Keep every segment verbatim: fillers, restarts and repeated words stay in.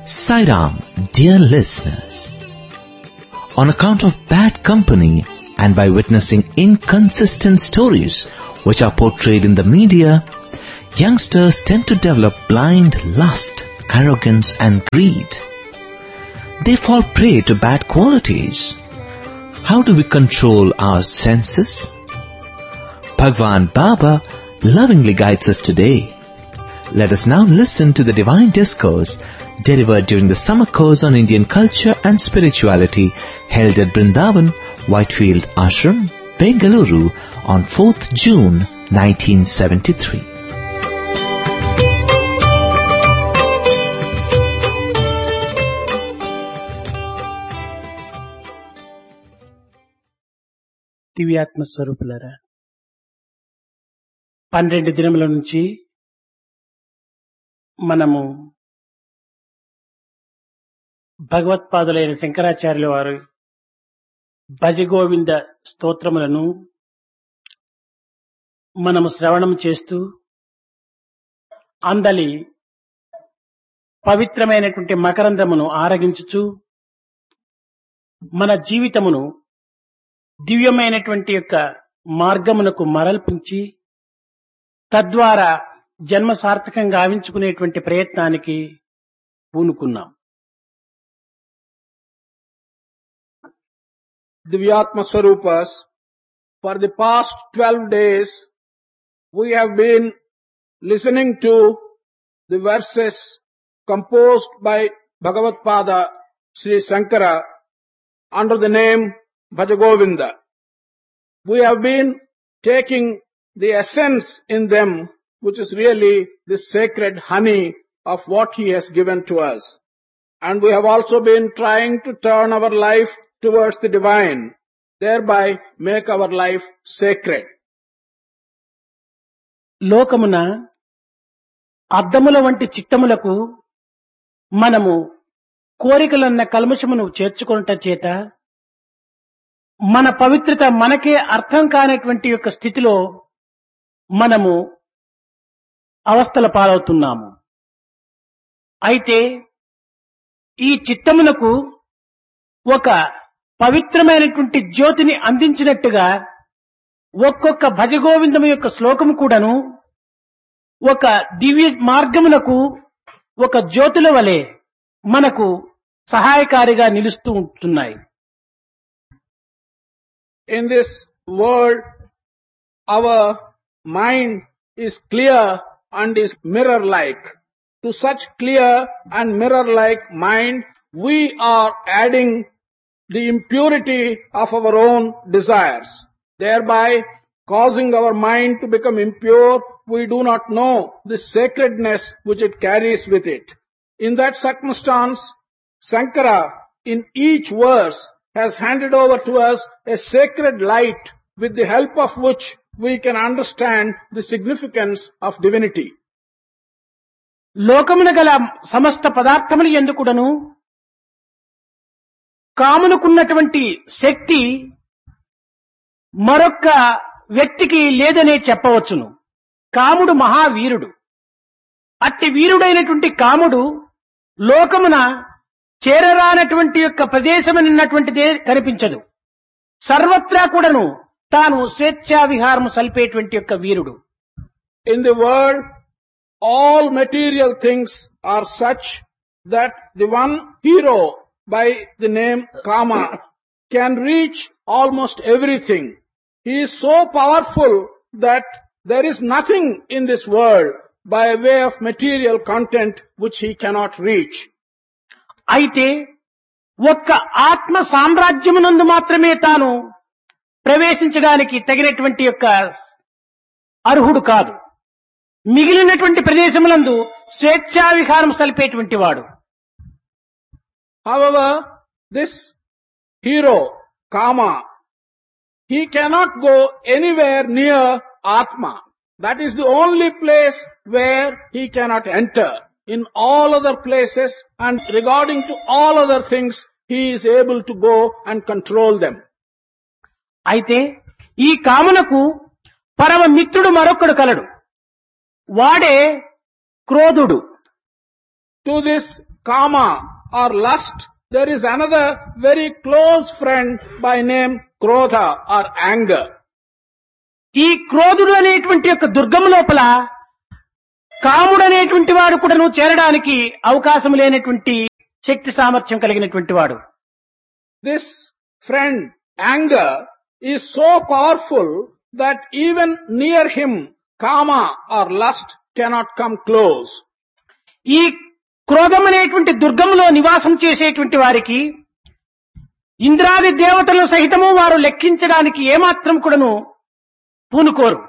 Sai Ram, dear listeners. On account of bad company and by witnessing inconsistent stories which are portrayed in the media, youngsters tend to develop blind lust, arrogance and greed. They fall prey to bad qualities. How do we control our senses? Bhagwan Baba lovingly guides us today. Let us now listen to the divine discourse delivered during the summer course on Indian culture and spirituality held at Brindavan, Whitefield Ashram, Bengaluru on fourth June nineteen seventy-three. దివ్యాత్మ స్వరూపులారా, పన్నెండు దినముల నుంచి మనము భగవత్పాదులైన శంకరాచార్యుల వారు భజగోవింద స్తోత్రములను మనము శ్రవణం చేస్తూ అందలి పవిత్రమైనటువంటి మకరందమును ఆరగించుచు మన జీవితమును దివ్యమైనటువంటి యొక్క మార్గమునకు మరల్పించి తద్వారా జన్మ సార్థకంగా గావించుకునేటువంటి ప్రయత్నానికి పూనుకున్నాం. Divyatma Swarupas, for the past twelve days we have been listening to the verses composed by Bhagavatpada Sri Sankara under the name Bhajagovinda. We have been taking the essence in them, which is really the sacred honey of what he has given to us. And we have also been trying to turn our life towards the divine, thereby make our life sacred. లోకమున అద్దముల వంటి చిత్తములకు మనము కోరికలన్న కల్మషమును చేర్చుకొనుట చేత మన పవిత్రత మనకే అర్థం కానటువంటి యొక్క స్థితిలో మనము అవస్థల పాలవుతున్నాము. అయితే ఈ చిత్తమునకు ఒక పవిత్రమైనటువంటి జ్యోతిని అందించినట్టుగా ఒక్కొక్క భజగోవిందము యొక్క శ్లోకము కూడాను ఒక దివ్య మార్గమునకు ఒక జ్యోతుల వలె మనకు సహాయకారిగా నిలుస్తూ ఉంటున్నాయి. In this world, our mind is clear and is mirror-like. To such clear and mirror-like mind, we are adding the impurity of our own desires, thereby causing our mind to become impure. We do not know the sacredness which it carries with it. In that circumstance, Sankara, in each verse, has handed over to us a sacred light with the help of which we can understand the significance of divinity. లోకమున గల సమస్త పదార్థములు ఎందుకుడను కామునకున్నటువంటి శక్తి మరొక్క వ్యక్తికి లేదనే చెప్పవచ్చును. కాముడు మహావీరుడు. అట్టి వీరుడైనటువంటి కాముడు లోకమున చేరరానటువంటి యొక్క ప్రదేశమనిన్నటువంటిదే కనిపించదు. సర్వత్రా కూడాను తాను స్వేచ్ఛా విహారము సల్పేటువంటి యొక్క వీరుడు. In the world, all material things are such that the one hero by the name Kama can reach almost everything. He is so powerful that there is nothing in this world by way of material content which he cannot reach. అయితే ఒక్క ఆత్మ సామ్రాజ్యమునందు మాత్రమే తాను ప్రవేశించడానికి తగినటువంటి యొక్క అర్హుడు కాదు. మిగిలినటువంటి ప్రదేశములందు స్వేచ్ఛా విహారం సలిపేటువంటి వాడు. However, this hero, Kama, he cannot go anywhere near Atma. That is the only place where he cannot enter. In all other places and regarding to all other things, he is able to go and control them. అయితే ఈ కామునకు పరమ మిత్రుడు మరొకడు కలడు. వాడే క్రోధుడు. to this kama or lust, there is another very close friend by name krodha or anger. ఈ క్రోధుడు అనేటువంటి యొక్క దుర్గము లోపల కాముడు అనేటువంటి వాడు కూడాను చేరడానికి అవకాశం లేనటువంటి శక్తి సామర్థ్యం కలిగినటువంటి వాడు. This friend anger is so powerful that even near him kama or lust cannot come close. ఈ క్రోధం అనేటువంటి దుర్గములో నివాసం చేసేటువంటి వారికి ఇంద్రాది దేవతలు సహితము వారు లెక్కించడానికి ఏమాత్రం కూడాను పూనుకోరు.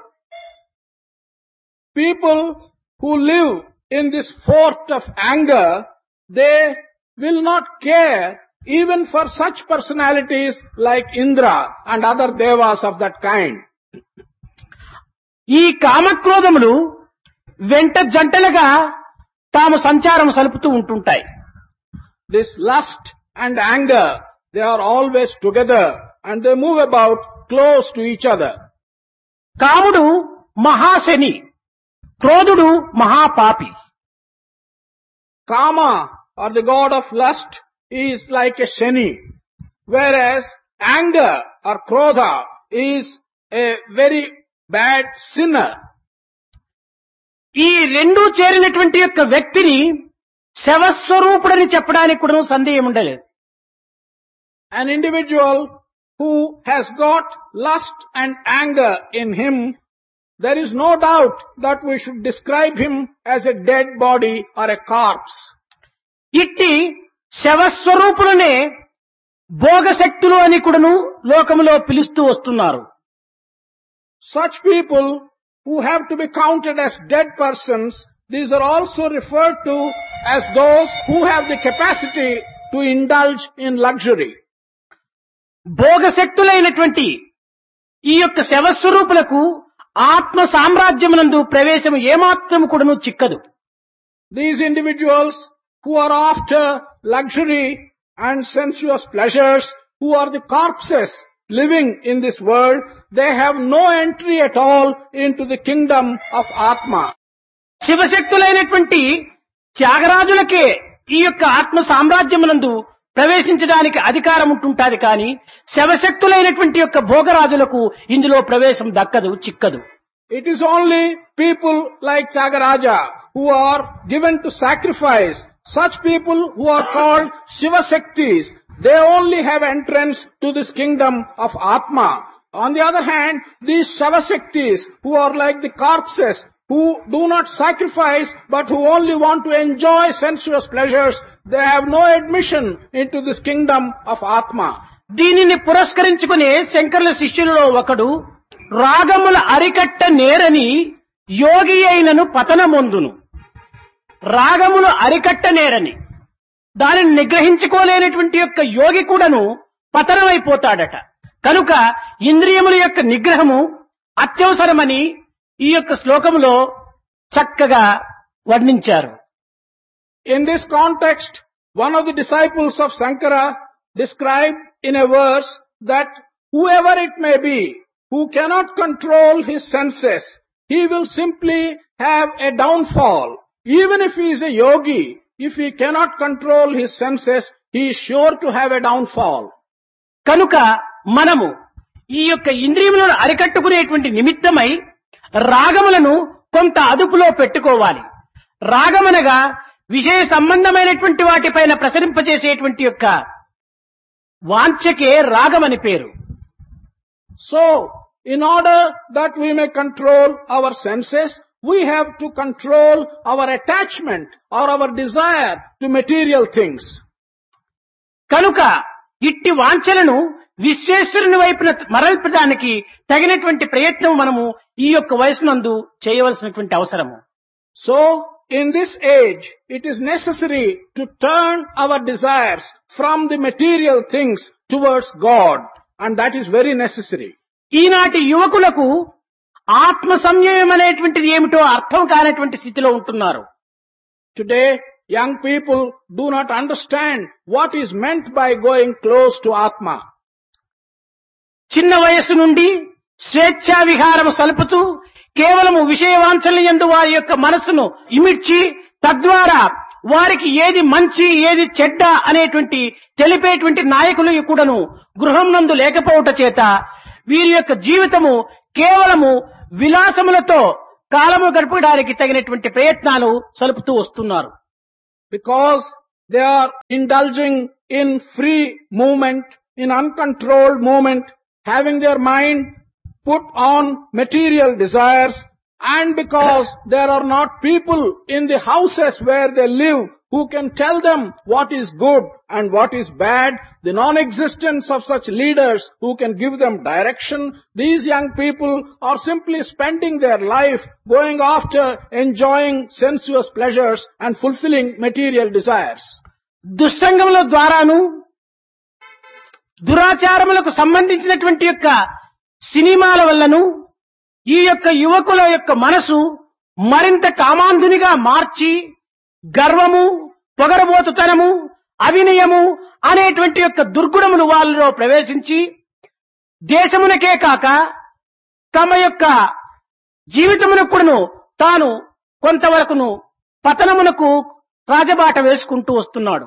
People who live in this fort of anger, they will not care even for such personalities like Indra and other devas of that kind. ఈ కామక్రోధములు వెంట జంటలుగా తాము సంచారం సలుపుతూ ఉంటుంటాయి. This lust and anger, they are always together and they move about close to each other. కాముడు మహాశని, క్రోధుడు మహాపాపి. Kama or the god of lust is like a shani, whereas anger or krodha is a very bad sinner. ఈ రెండు చేరినటువంటి యొక్క వ్యక్తిని శవస్వరూపుడని చెప్పడానికి కూడా సందేహం ఉండలేదు. An individual who has got lust and anger in him, there is no doubt that we should describe him as a dead body or a corpse. ఇట్టి శవస్వరూపులనే భోగశక్తులు అని కూడాను లోకములో పిలుస్తూ వస్తున్నారు. Such people who have to be counted as dead persons, these are also referred to as those who have the capacity to indulge in luxury. భోగశక్తులైనటువంటి ఈ యొక్క శవస్వరూపులకు ఆత్మ సామ్రాజ్యమునందు ప్రవేశం ఏమాత్రం కూడాను చిక్కదు. These individuals who are after luxury and sensuous pleasures, who are the corpses living in this world, they have no entry at all into the kingdom of Atma. శివశక్తులైనటువంటి త్యాగరాజులకే ఈ యొక్క ఆత్మ సామ్రాజ్యమునందు ప్రవేశించడానికి అధికారం ఉంటుంటాది, కానీ శవశక్తులైనటువంటి యొక్క భోగరాజులకు ఇందులో ప్రవేశం దక్కదు, చిక్కదు. It is only people like Tyagaraja who are given to sacrifice. Such people who are called Shiva Shaktis, they only have entrance to this kingdom of Atma. On the other hand, these Shiva Shaktis who are like the corpses, who do not sacrifice but who only want to enjoy sensuous pleasures, they have no admission into this kingdom of Atma. దీనిని పురస్కరించుకునే శంకరుల శిష్యులలో ఒకడు రాగముల అరికట్ట నేరని యోగి అయినను పతనమొందును. రాగములు అరికట్ట నేరని, దానిని నిగ్రహించుకోలేనటువంటి యొక్క యోగి కూడాను పతనమైపోతాడట. కనుక ఇంద్రియముల యొక్క నిగ్రహము అత్యవసరమని ఈ యొక్క శ్లోకములో చక్కగా వర్ణించారు. In this context, one of the disciples of Sankara described in a verse that whoever it may be who cannot control his senses, he will simply have a downfall. Even if he is a yogi, if he cannot control his senses, he is sure to have a downfall. కనుక మనము ఈ యొక్క ఇంద్రియములను అరికట్టుకునేటువంటి నిమిత్తమై రాగములను కొంత అదుపులో పెట్టుకోవాలి. రాగమనగా విషయ సంబంధమైనటువంటి వాటిపైన ప్రసరింపజేసేటువంటి యొక్క వాంఛకే రాగమని పేరు. So, in order that we may control our senses, we have to control our attachment or our desire to material things. కనుక ఇట్టి వాంఛలను విశ్వేశ్వరుని వైపున మరల్పడానికి తగినటువంటి ప్రయత్నం మనము ఈ యొక్క వయసునందు చేయవలసినటువంటి అవసరము. So, in this age, it is necessary to turn our desires from the material things towards God, and that is very necessary. ఈనాటి యువకులకు ఆత్మ సంయమం అనేటువంటిది ఏమిటో అర్థం కానటువంటి స్థితిలో ఉంటున్నారు. Today, young people do not understand what is meant by going close to Atma. చిన్న వయస్సు నుండి స్వేచ్ఛా విహారము సలుపుతూ కేవలము విషయవాంఛల యందు వారి యొక్క మనస్సును ఇమిడ్చి తద్వారా వారికి ఏది మంచి ఏది చెడ్డ అనేటువంటి తెలిపేటువంటి నాయకులు కూడాను గృహం నందు లేకపోవట చేత వీరి యొక్క జీవితము కేవలము విలాసములతో కాలము గడపడానికి తగినటువంటి ప్రయత్నాలు సలుపుతూ వస్తున్నారు. Because they are indulging in free movement, in uncontrolled movement, having their mind put on material desires, and because there are not people in the houses where they live who can tell them what is good and what is bad, the non-existence of such leaders who can give them direction, these young people are simply spending their life going after enjoying sensuous pleasures and fulfilling material desires. దుస్సంగముల ద్వారాను దురాచారములకు సంబంధించినటువంటి యొక్క సినిమాల వల్లను ఈ యొక్క యువకుల యొక్క మనసు మరింత కామాంధునిగా మార్చి గర్వము, పొగరబోతుతనము, అవినయము అనేటువంటి యొక్క దుర్గుణములు వాళ్ళలో ప్రవేశించి దేశమునకే కాక తమ యొక్క జీవితమునకు కూడాను తాను కొంతవరకును పతనమునకు రాజబాట వేసుకుంటూ వస్తున్నాడు.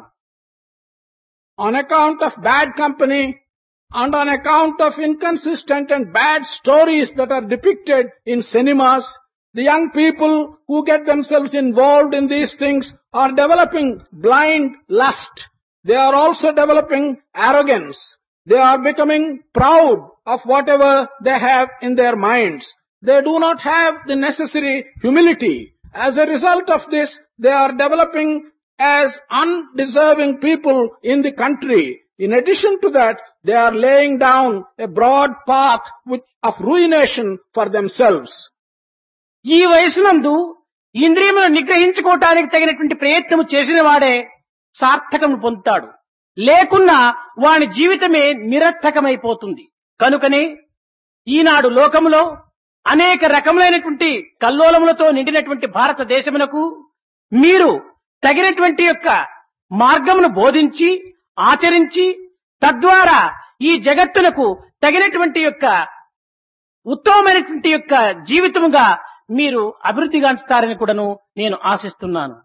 On account of bad company and on account of inconsistent and bad stories that are depicted in cinemas, the young people who get themselves involved in these things are developing blind lust. They are also developing arrogance. They are becoming proud of whatever they have in their minds. They do not have the necessary humility. As a result of this, they are developing as undeserving people in the country. In addition to that, they are laying down a broad path which, of ruination for themselves. ఈ వయసునందు ఇంద్రియములను నిగ్రహించుకోవటానికి తగినటువంటి ప్రయత్నం చేసిన వాడే సార్థకము పొందుతాడు. లేకున్నా వాని జీవితమే నిరర్థకమైపోతుంది. కనుకనే ఈనాడు లోకములో అనేక రకములైనటువంటి కల్లోలములతో నిండినటువంటి భారతదేశమునకు మీరు తగినటువంటి యొక్క మార్గమును బోధించి ఆచరించి తద్వారా ఈ జగత్తునకు తగినటువంటి యొక్క ఉత్తమమైనటువంటి యొక్క జీవితముగా మీరు అభివృద్ధిగాంచుతారని కూడాను నేను ఆశిస్తున్నాను.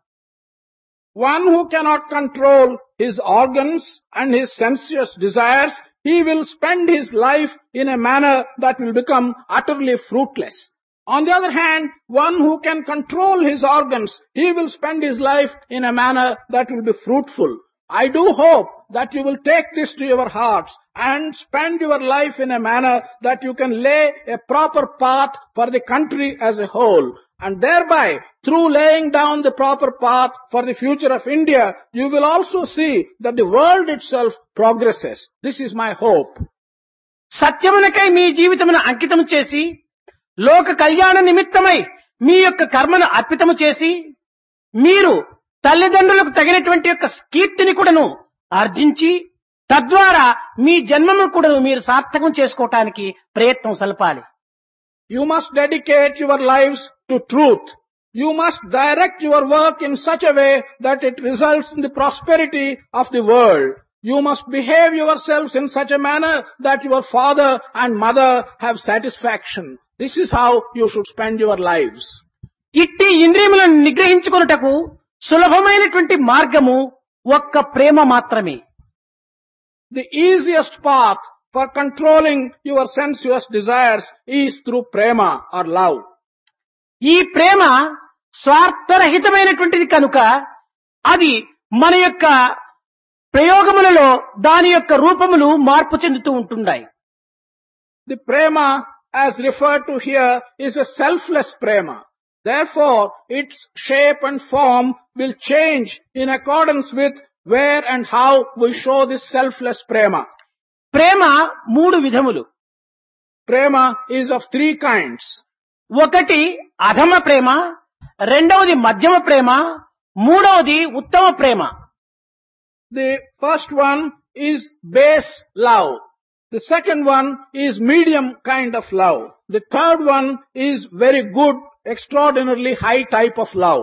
One who cannot control his organs and his sensuous desires, he will spend his life in a manner that will become utterly fruitless. On the other hand, one who can control his organs, he will spend his life in a manner that will be fruitful. I do hope that you will take this to your hearts and spend your life in a manner that you can lay a proper path for the country as a whole. And thereby, through laying down the proper path for the future of India, you will also see that the world itself progresses. This is my hope. సత్యమునకై మీ జీవితమును అంకితము చేసి లోక కళ్యాణ నిమిత్తమై మీ యొక్క కర్మను అర్పితము చేసి మీరు తల్లిదండ్రులకు తగినటువంటి యొక్క కీర్తిని కూడాను ఆర్జించి తద్వారా మీ జన్మను కూడాను మీరు సార్థకం చేసుకోవటానికి ప్రయత్నం సలపాలి. You must dedicate your lives to truth. You must direct your work in such a way that it results in the prosperity of the world. You must behave yourselves in such a manner that your father and mother have satisfaction. This is how you should spend your lives. ఇట్టి ఇంద్రియములను నిగ్రహించుకొనుటకు సులభమైనటువంటి మార్గము ఒక్క ప్రేమ మాత్రమే. The easiest path for controlling your sensuous desires is through prema or love. ఈ ప్రేమ స్వార్థరహితమైనటువంటిది కనుక అది మన యొక్క ప్రయోగములలో దాని యొక్క రూపములు మార్పు చెందుతూ ఉంటున్నాయి. The prema as referred to here is a selfless prema. Therefore, its shape and form will change in accordance with where and how we show this selfless prema. ప్రేమ మూడు విధములు. Prema is of three kinds. ఒకటి అధమ ప్రేమ, రెండవది మధ్యమ ప్రేమ, మూడవది ఉత్తమ ప్రేమ. The first one is base love. The second one is medium kind of love. The third one is very good, extraordinarily high type of love.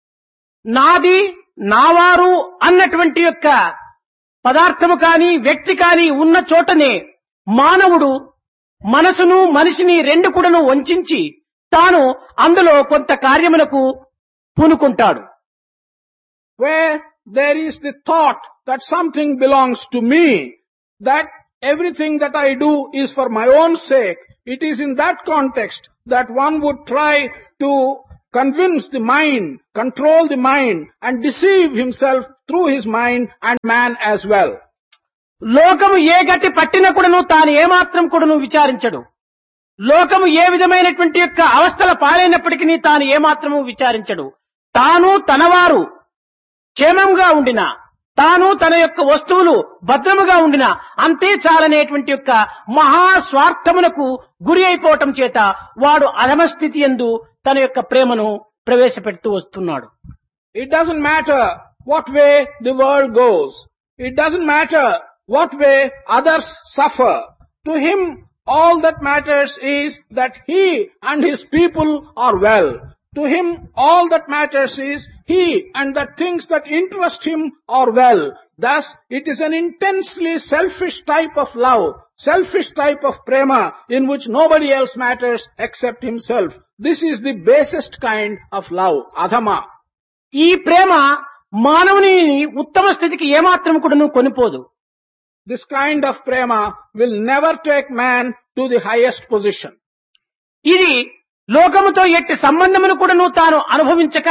నాది నావారు అన్నటువంటి యొక్క పదార్థము కాని వ్యక్తి కాని ఉన్న చోటనే మానవుడు మనసును మనిషిని రెండు కూడాను వంచించి తాను అందులో కొంత కార్యములకు పూనుకుంటాడు. where there is the thought that something belongs to me, that everything that I do is for my own sake, it is in that context that one would try to convince the mind, control the mind, and deceive himself through his mind and man as well. లోకము ఏ గతి పట్టిన కూడాను తాను ఏమాత్రం కూడాను విచారించడు. లోకము ఏ విధమైనటువంటి యొక్క అవస్థల పాలైనప్పటికీ తాను ఏమాత్రము విచారించడు. తాను తనవారు క్షేమంగా ఉండినా, తాను తన యొక్క వస్తువులు భద్రముగా ఉండినా అంతే చాలనేటువంటి యొక్క మహాస్వార్థమునకు గురి అయిపోవటం చేత వాడు అధమస్థితి యందు తన యొక్క ప్రేమను ప్రవేశపెడుతూ వస్తున్నాడు. It doesn't matter what way the world goes. It doesn't matter what way others suffer. To him, all that matters is that he and his people are well. To him, all that matters is he and the things that interest him are well. Thus, it is an intensely selfish type of love, selfish type of prema, in which nobody else matters except himself. This is the basest kind of love, adhama. ఈ ప్రేమ మానవుని ఉత్తమ స్థితికి ఏమాత్రం కూడాను కొనిపోదు. This kind of prema will never take man to the highest position. ఇది లోకముతో ఎట్టి సంబంధమును కూడాను తాను అనుభవించక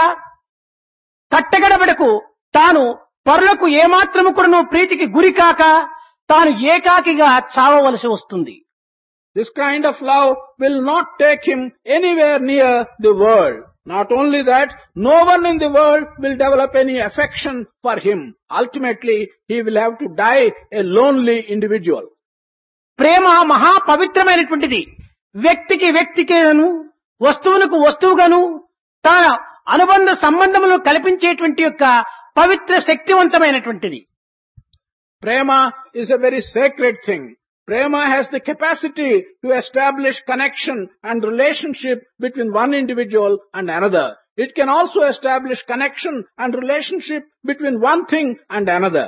కట్టగడబడకు తాను పరులకు ఏమాత్రము కూడాను ప్రీతికి గురి కాక తాను ఏకాకిగా చావవలసి వస్తుంది. This kind of love will not take him anywhere near the world. Not only that, no one in the world will develop any affection for him. Ultimately, he will have to die a lonely individual. ప్రేమ మహా పవిత్రమైనటువంటిది. వ్యక్తికి వ్యక్తికేను, వస్తువులకు వస్తువుగాను తన అనుబంధ సంబంధములను కల్పించేటువంటి యొక్క పవిత్ర శక్తివంతమైనటువంటిది. Prema is a very sacred thing. Prema has the capacity to establish connection and relationship between one individual and another. It can also establish connection and relationship between one thing and another.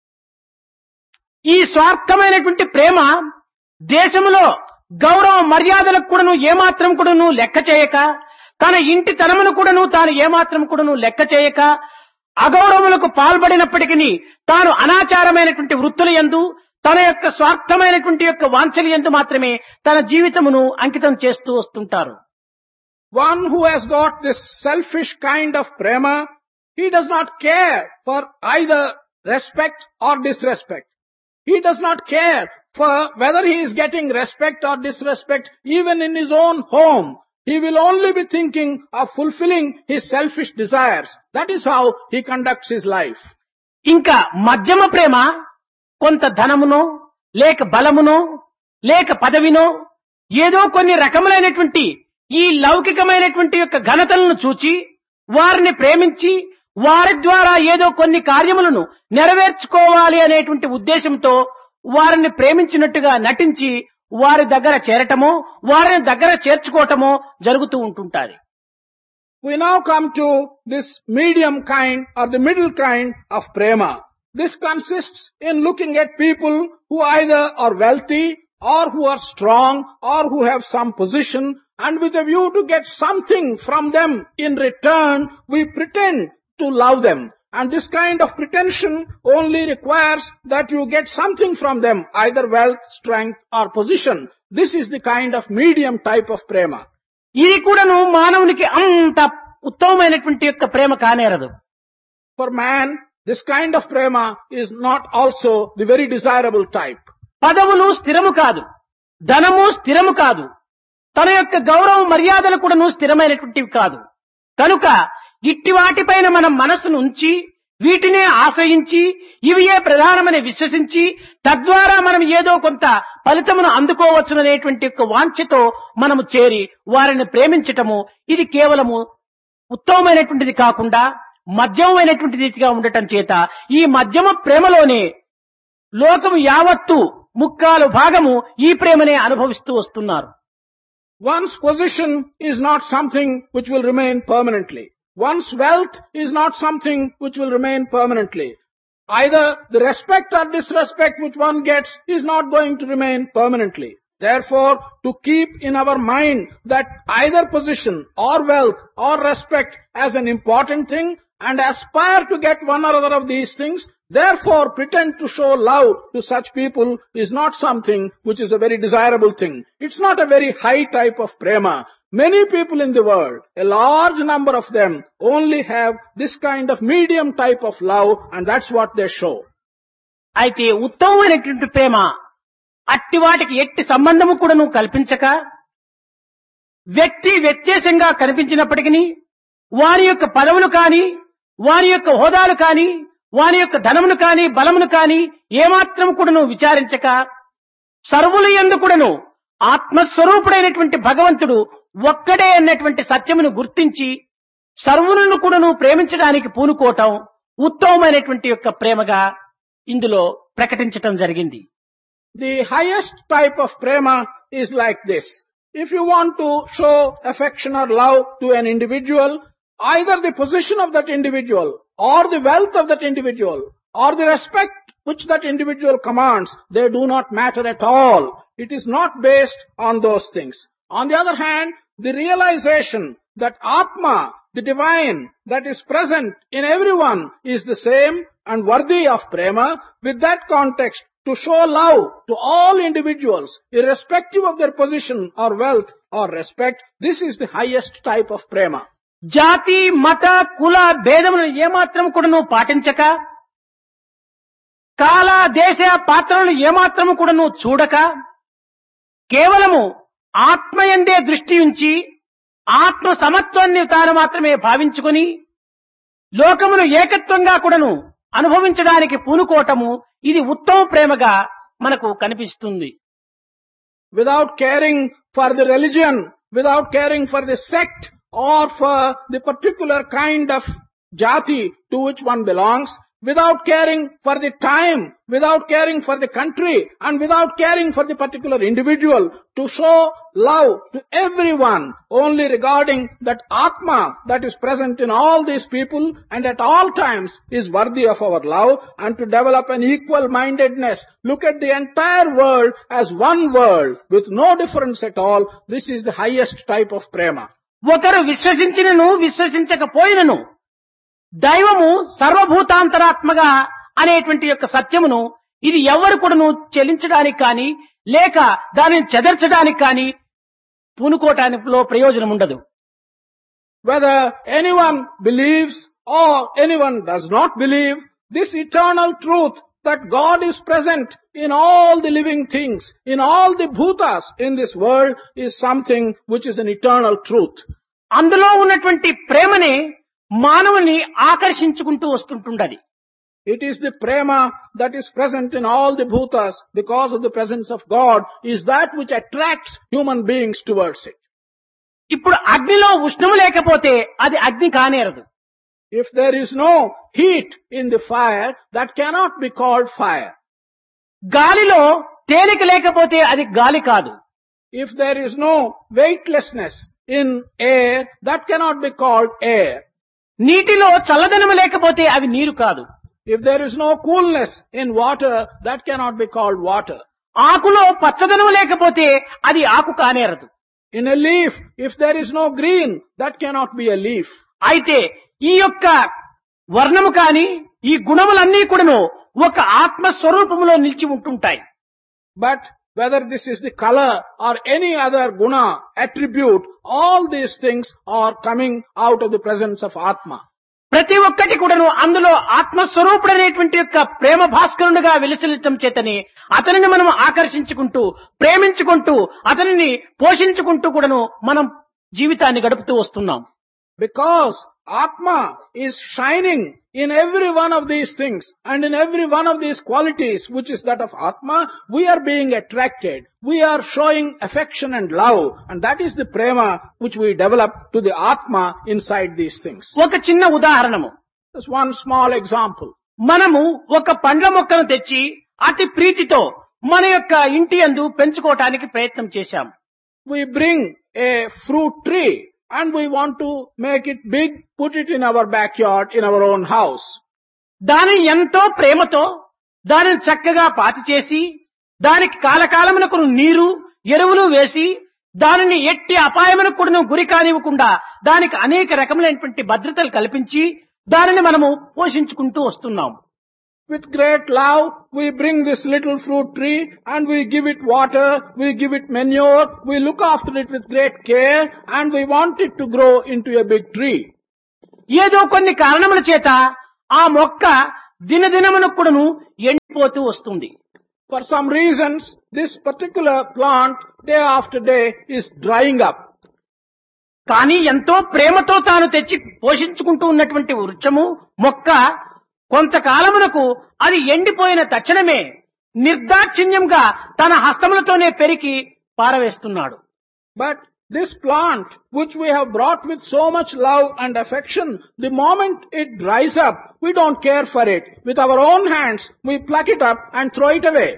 ఈ స్వార్థమైనటువంటి ప్రేమ దేశములో గౌరవ మర్యాదలకు కూడాను ఏమాత్రం కూడాను లెక్క చేయక, తన ఇంటి తనమును కూడాను తాను ఏమాత్రం కూడాను లెక్క చేయక, అగౌరవములకు పాల్పడినప్పటికీ తాను అనాచారమైనటువంటి వృత్తుల యందు తన యొక్క స్వార్థమైనటువంటి యొక్క వాంఛల యందు మాత్రమే తన జీవితమును అంకితం చేస్తూ వస్తుంటారు. One who has got this selfish kind of prema, he does not care for either respect or disrespect. He does not care for whether he is getting respect or disrespect even in his own home. He will only be thinking of fulfilling his selfish desires. That is how he conducts his life. ఇంకా మధ్యమ ప్రేమ కొంత ధనమునో లేక బలమునో లేక పదవినో ఏదో కొన్ని రకములైనటువంటి ఈ లౌకికమైనటువంటి యొక్క ఘనతలను చూచి వారిని ప్రేమించి వారి ద్వారా ఏదో కొన్ని కార్యములను నెరవేర్చుకోవాలి అనేటువంటి ఉద్దేశంతో వారిని ప్రేమించినట్టుగా నటించి వారి దగ్గర చేరటమో వారిని దగ్గర చేర్చుకోవటమో జరుగుతూ ఉంటుంటారు. We now come to this medium kind or the middle kind of prema. This consists in looking at people who either are wealthy or who are strong or who have some position, and with a view to get something from them in return, we pretend to love them. And this kind of pretension only requires that you get something from them, either wealth, strength or position. This is the kind of medium type of prema. ఇది కూడాను మానవునికి అంత ఉత్తమమైనటువంటి యొక్క ప్రేమ కానేరదు. For man, this kind of prema is not also the very desirable type. పదవులు స్థిరము కాదు, ధనము స్థిరము కాదు, తన యొక్క గౌరవ మర్యాదలు కూడాను స్థిరమైనటువంటివి కాదు. కనుక ఇట్టి వాటిపైన మనం మనస్సును ఉంచి వీటినే ఆశ్రయించి ఇవియే ప్రధానమని విశ్వసించి తద్వారా మనం ఏదో కొంత ఫలితమును అందుకోవచ్చుననేటువంటి యొక్క వాంఛతో మనము చేరి వారిని ప్రేమించటము ఇది కేవలము ఉత్తమమైనటువంటిది కాకుండా మధ్యమైనటువంటి రీతిగా ఉండటం చేత ఈ మధ్యమ ప్రేమలోనే లోకము యావత్తు ముక్కాలు భాగము ఈ ప్రేమనే అనుభవిస్తూ వస్తున్నారు. One's position is not something which will remain permanently. One's wealth is not something which will remain permanently. Either the respect or disrespect which one gets is not going to remain permanently. Therefore, to keep in our mind that either position or wealth or respect as an important thing, and aspire to get one or other of these things, therefore pretend to show love to such people is not something which is a very desirable thing. It's not a very high type of prema. Many people in the world, a large number of them, only have this kind of medium type of love, and that's what they show. అయితే ఉత్తమమైనటువంటి ప్రేమ అట్టి వాటికి ఎట్టి సంబంధము కూడా నువ్వు కల్పించక వ్యక్తి వ్యత్యాసంగా కనిపించినప్పటికీ వారి యొక్క పదవులు కాని వారి యొక్క హోదాలు కాని వారి యొక్క ధనమును కాని బలమును కాని ఏమాత్రం కూడా నువ్వు విచారించక సర్వులు యందు కూడాను ఆత్మస్వరూపుడైనటువంటి భగవంతుడు ఒక్కడే అన్నటువంటి సత్యమును గుర్తించి సర్వులను కూడా నువ్వు ప్రేమించడానికి పూనుకోవటం ఉత్తమమైనటువంటి యొక్క ప్రేమగా ఇందులో ప్రకటించటం జరిగింది. The highest type of prema is like this. If you want to show affection or love to an individual, either the position of that individual or the wealth of that individual or the respect which that individual commands, they do not matter at all. It is not based on those things. On the other hand, the realization that Atma, the divine that is present in everyone, is the same and worthy of prema, with that context to show love to all individuals, irrespective of their position or wealth or respect, this is the highest type of prema. జాతి మత కుల భేదములను ఏమాత్రం కూడా నువ్వు పాటించక కాల దేశ పాత్రలను ఏమాత్రము కూడా నువ్వు చూడక కేవలము ఆత్మయందే దృష్టి ఉంచి ఆత్మ సమత్వాన్ని తాను మాత్రమే భావించుకొని లోకమును ఏకత్వంగా కూడాను అనుభవించడానికి పూనుకోవటము ఇది ఉత్తమ ప్రేమగా మనకు కనిపిస్తుంది. Without caring for the religion, without caring for the sect or for the particular kind of jati to which one belongs, without caring for the time, without caring for the country, and without caring for the particular individual, to show love to everyone, only regarding that Atma that is present in all these people and at all times is worthy of our love, and to develop an equal mindedness, look at the entire world as one world with no difference at all. This is the highest type of prema. ఒకరు విశ్వసించినను విశ్వసించకపోయినను దైవము సర్వభూతాంతరాత్మగా అనేటువంటి యొక్క సత్యమును ఇది ఎవరు కూడాను చెలించడానికి కానీ లేక దానిని చెదర్చడానికి కానీ పూనుకోవటానిలో ప్రయోజనం ఉండదు. Whether anyone believes or anyone does not believe, this eternal truth that God is present in all the living things, in all the bhutas in this world, is something which is an eternal truth. అందులో ఉన్నటువంటి ప్రేమనే మానవుని ఆకర్షించుకుంటూ వస్తుంటుండది. It is the prema that is present in all the bhutas because of the presence of God is that which attracts human beings towards it. ఇప్పుడు అగ్నిలో ఉష్ణము లేకపోతే అది అగ్ని కానేరదు. If there is no heat in the fire, that cannot be called fire. గాలిలో తేలిక లేకపోతే అది గాలి కాదు. If there is no weightlessness in air, that cannot be called air. నీటిలో చల్లదనము లేకపోతే అవి నీరు కాదు. If there is no coolness in water, that cannot be called water. ఆకులో పచ్చదనము లేకపోతే అది ఆకు కానేరదు. In a leaf, if there is no green, that cannot be a leaf. అయితే ఈ యొక్క వర్ణము కాని ఈ గుణములన్నీ కూడాను ఒక ఆత్మ స్వరూపములో నిలిచి ఉంటుంటాయి. But whether this is the color or any other guna, attribute, all these things are coming out of the presence of Atma. ప్రతి ఒక్కటి కూడాను అందులో ఆత్మస్వరూపుడనేటువంటి యొక్క ప్రేమ భాస్కరునిగా వెలిసిల్లటం చేతని అతనిని మనం ఆకర్షించుకుంటూ ప్రేమించుకుంటూ అతనిని పోషించుకుంటూ కూడాను మనం జీవితాన్ని గడుపుతూ వస్తున్నాం. Because Atma is shining in every one of these things and in every one of these qualities which is that of Atma, we are being attracted. We are showing affection and love, and that is the prema which we develop to the Atma inside these things. ఒక చిన్న ఉదాహరణము. Just one small example. మనము ఒక పండ్ల మొక్కను తెచ్చి అతి ప్రీతితో మన యొక్క ఇంటి యందు పెంచుకోవటానికి ప్రయత్నం చేశాం. We bring a fruit tree and we want to make it big, put it in our backyard, in our own house. దానిని ఎంతో ప్రేమతో దానిని చక్కగా పాతి చేసి దానికి కాలకాలమునకు నీరు ఎరువులు వేసి దానిని ఎట్టి అపాయమునకు కూడా గురి కానివ్వకుండా దానికి అనేక రకములైనటువంటి భద్రతలు కల్పించి దానిని మనము పోషించుకుంటూ వస్తున్నాం. With great love, we bring this little fruit tree and we give it water, we give it manure, we look after it with great care and we want it to grow into a big tree. ఏదో కొన్ని కారణముల చేత ఆ మొక్క దినదినమునకు కూడాను ఎండిపోతూ వస్తుంది. For some reasons, this particular plant day after day is drying up. కానీ ఎంతో ప్రేమతో తాను తెచ్చి పోషించుకుంటూ ఉన్నటువంటి వృక్షము మొక్క కొంతకాలమునకు అది ఎండిపోయిన తక్షణమే నిర్దాక్షిణ్యంగా తన హస్తములతోనే పెరికి పారవేస్తున్నాడు. But this plant, which we have brought with so much love and affection, the moment it dries up, we don't care for it. With our own hands, we pluck it up and throw it away.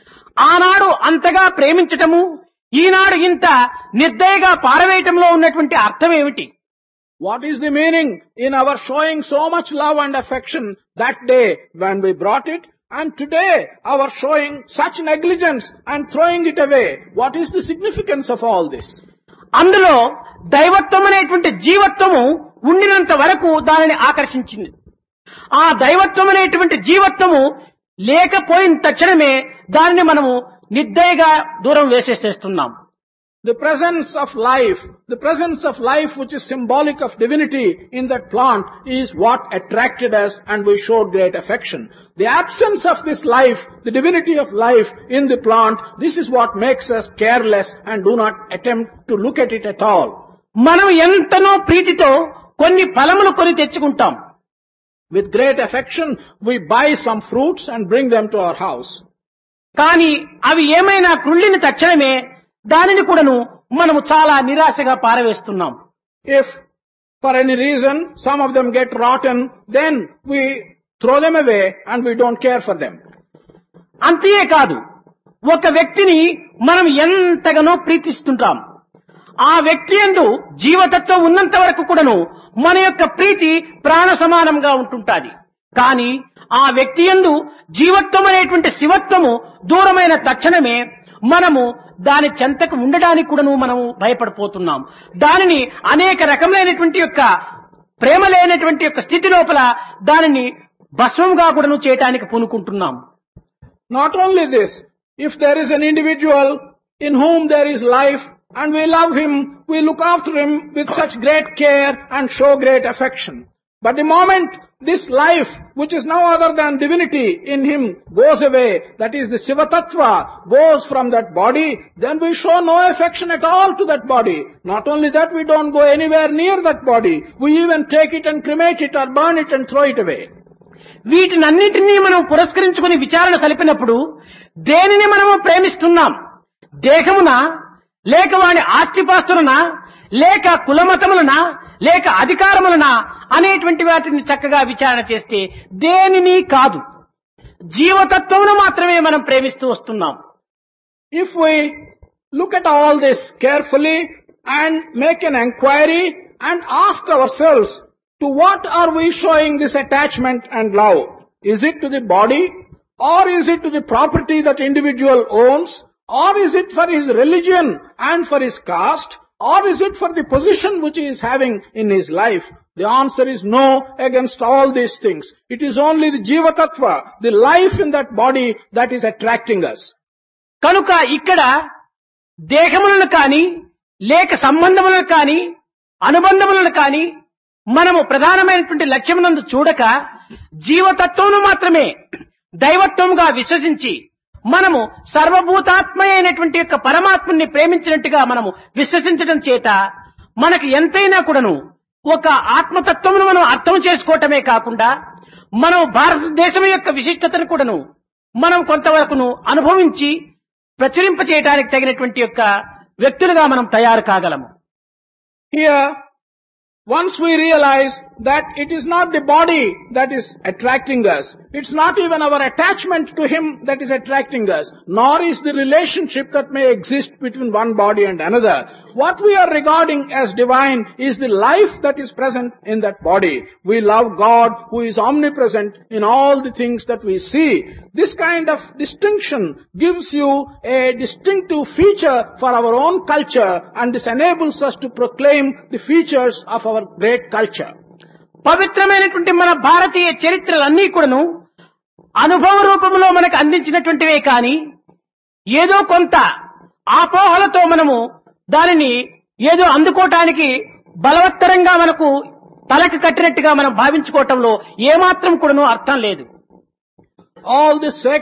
ఆనాడు అంతగా ప్రేమించటము, ఈనాడు ఇంత నిర్దయగా పారవేయటంలో ఉన్నటువంటి అర్థం ఏమిటి? What is the meaning in our showing so much love and affection that day when we brought it, and today our showing such negligence and throwing it away? What is the significance of all this? అందులో దైవత్వం అనేటువంటి జీవత్వము ఉండినంత వరకు దానిని ఆకర్షించింది. ఆ దైవత్వం అనేటువంటి జీవత్వము లేకపోయిన తక్షణమే దానిని మనము నిర్దయగా దూరం వేసేసేస్తున్నాం. The presence of life, the presence of life which is symbolic of divinity in that plant is what attracted us and we showed great affection. The absence of this life, the divinity of life in the plant, this is what makes us careless and do not attempt to look at it at all. మనం ఎంతనో ప్రీతితో కొన్ని ఫలములు కొని తెచ్చుకుంటాం. With great affection, we buy some fruits and bring them to our house. కానీ అవి ఏమైనా కృళ్ళిన తక్షణమే దానిని కూడాను మనము చాలా నిరాశగా పారవేస్తున్నాం. If for any reason some of them get rotten, then we throw them away and we don't care for them. అంతే కాదు, ఒక వ్యక్తిని మనం ఎంతగానో ప్రీతిస్తుంటాం. ఆ వ్యక్తి యందు జీవతత్వం ఉన్నంత వరకు కూడాను మన యొక్క ప్రీతి ప్రాణ సమానంగా ఉంటుంటాది. కానీ ఆ వ్యక్తి యందు జీవత్వం అనేటువంటి శివత్వము దూరమైన తక్షణమే మనము దాని చెంతకు ఉండడానికి కూడాను మనము భయపడిపోతున్నాం. దానిని అనేక రకములైనటువంటి యొక్క ప్రేమ లేనటువంటి యొక్క స్థితి లోపల దానిని భస్మంగా కూడాను చేయటానికి పూనుకుంటున్నాం. Not only this, if there is an individual in whom there is life and we love him, we look after him with such great care and show great affection. But the moment this life, which is no other than divinity in him, goes away, that is the Shiva Tattva, goes from that body, then we show no affection at all to that body. Not only that, we don't go anywhere near that body. We even take it and cremate it or burn it and throw it away. వీటినన్నిటినీ మనం పురస్కరించుకుని విచారణ సలిపినప్పుడు దేనిని మనము ప్రేమిస్తున్నాం? దేహమునా, లేక వాని ఆస్తిపాస్తులనా, లేక కులమతములనా, లేక అధికారములనా అనేటువంటి వాటిని చక్కగా విచారణ చేస్తే దేనిని కాదు, జీవతత్వమును మాత్రమే మనం ప్రేమిస్తూ వస్తున్నాం. If we look at all this carefully and make an enquiry and ask ourselves, to what are we showing this attachment and love? Is it to the body, or is it to the property that individual owns, or is it for his religion and for his caste, or is it for the position which he is having in his life? The answer is no against all these things. It is only the Jiva Tattva, the life in that body, that is attracting us. కనుక ఇక్కడ దేహములను కాని, లేక సంబంధములను కాని, అనుబంధములను కాని మనము ప్రధానమైనటువంటి లక్ష్యమునందు చూడక జీవతత్వమును మాత్రమే దైవత్వముగా విశ్వసించి మనము సర్వభూతాత్మ అయినటువంటి యొక్క పరమాత్మని ప్రేమించినట్టుగా మనము విశ్వసించడం చేత మనకు ఎంతైనా కూడాను ఒక ఆత్మతత్వమును మనం అర్థం చేసుకోవటమే కాకుండా మనం భారతదేశం యొక్క విశిష్టతను కూడాను మనం కొంతవరకును అనుభవించి ప్రచురింప చేయడానికి తగినటువంటి యొక్క వ్యక్తులుగా మనం తయారు కాగలము. Here, once we realize that it is not the body that is attracting us, it's not even our attachment to him that is attracting us, nor is the relationship that may exist between one body and another. What we are regarding as divine is the life that is present in that body. We love God who is omnipresent in all the things that we see. This kind of distinction gives you a distinctive feature for our own culture, and this enables us to proclaim the features of our great culture. పవిత్రమైనటువంటి మన భారతీయ చరిత్రలన్నీ కూడాను అనుభవ రూపంలో మనకు అందించినటువంటివే కాని ఏదో కొంత ఆపోహలతో మనము దానిని ఏదో అందుకోవటానికి బలవత్తరంగా మనకు తలకు కట్టినట్టుగా మనం భావించుకోవటంలో ఏమాత్రం కూడాను అర్థం లేదు. All the sacred